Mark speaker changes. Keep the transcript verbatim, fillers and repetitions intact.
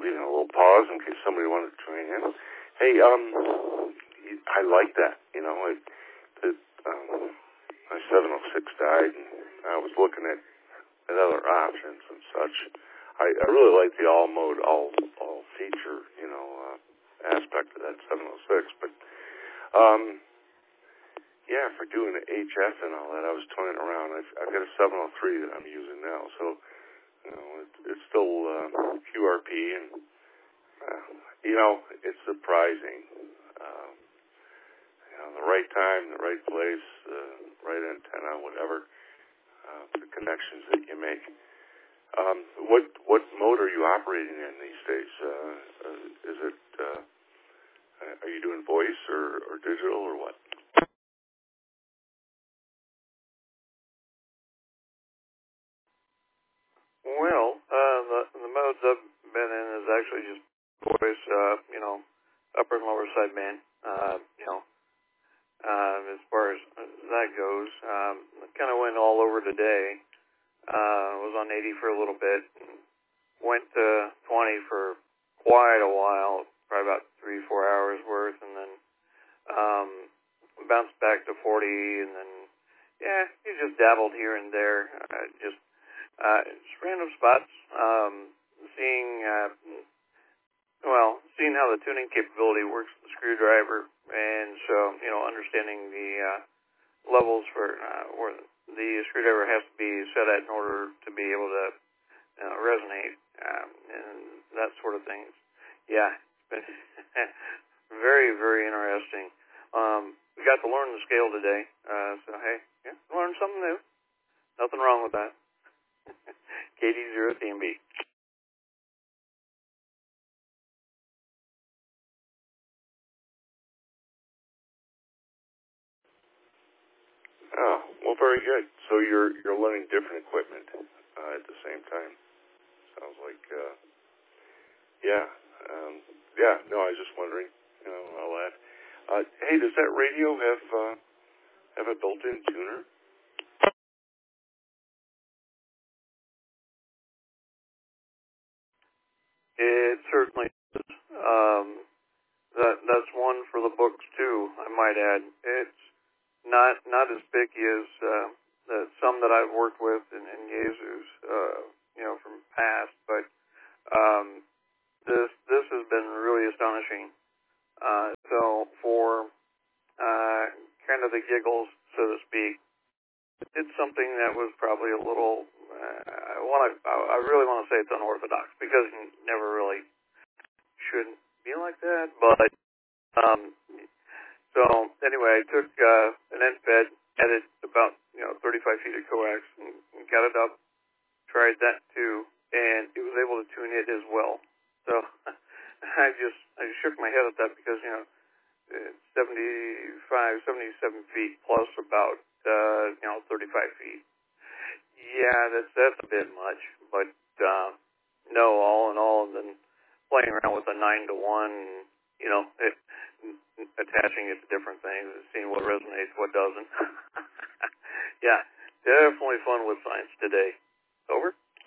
Speaker 1: leaving a little pause in case somebody wanted to join in. Hey, um, I like that. You know, it, it, um, my seven oh six died, and I was looking at, at other options and such. I, I really like the all mode, all all feature, you know, uh, aspect of that seven oh six. But um, yeah, for doing the H F and all that, I was toying around. I've, I've got a seven oh three that I'm using now, so you know, it, it's still uh, Q R P, and uh, you know, it's surprising. Um, you know, the right time, the right place, the right antenna, whatever, uh, the connections that you make. Um, what what mode are you operating in these days? Uh, uh, is it uh, are you doing voice or, or digital or what?
Speaker 2: Well, uh, the, the modes I've been in is actually just voice, uh, you know, upper and lower sideband. Uh, you know, uh, as far as that goes, um, kind of went all over today. Uh, was on eighty for a little bit. Went to twenty for quite a while, probably about three, four hours worth, and then um, bounced back to forty, and then yeah, you just dabbled here and there, uh, just. Uh, it's random spots, um, seeing, uh, well, seeing how the tuning capability works with the screwdriver, and so, you know, understanding the uh, levels for uh, where the screwdriver has to be set at in order to be able to uh, resonate, um, and that sort of thing. Yeah, it's been very, very interesting. Um, we got to learn the scale today, uh, so hey, yeah, learned something new. Nothing wrong with that. K D zero T M B.
Speaker 1: Oh, well, very good. So you're you're learning different equipment uh, at the same time. Sounds like, uh, yeah, um, yeah. No, I was just wondering, you know, all that. Uh, hey, does that radio have uh, have a built-in tuner?
Speaker 2: It certainly is. Um, that that's one for the books too. I might add. It's not not as picky as uh, the, some that I've worked with in, in Jesus, uh, you know, from past. But um, this this has been really astonishing. Uh, so for uh, kind of the giggles, so to speak, it's something that was probably a little. Uh, I want to. I really want to say it's unorthodox because you never really shouldn't be like that. But um, so anyway, I took uh, an end fed, added about you know thirty-five feet of coax, and, and got it up. Tried that too, and it was able to tune it as well. So I just I just shook my head at that because you know it's seventy-five, seventy-seven feet plus about uh, you know thirty-five feet. Yeah, that's that's a bit much, but uh, no, all in all, and then playing around with a nine to one, you know, it, attaching it to different things and seeing what resonates, what doesn't. Yeah, definitely fun with science today. Over.